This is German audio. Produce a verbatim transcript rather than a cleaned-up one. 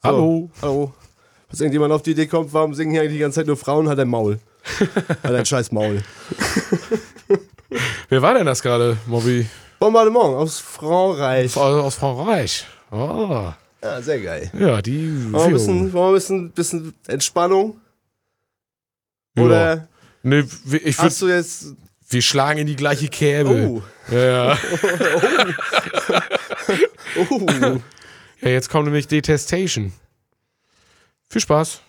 Hallo. Oh, hallo. Was irgendjemand auf die Idee kommt, warum singen hier eigentlich die ganze Zeit nur Frauen, hat ein Maul. Hat ein scheiß Maul. Wer war denn das gerade, Mobby? Bombardement aus Frankreich. Aus, aus Frankreich. Oh. Ja, sehr geil. Ja, die... Wollen wir ein bisschen, wollen wir ein bisschen, bisschen Entspannung? Oder ja. Nee, ich hast würd, du jetzt... wir schlagen in die gleiche Kerbe. Oh. Ja, ja. oh. Ja, jetzt kommt nämlich Detestation. Viel Spaß.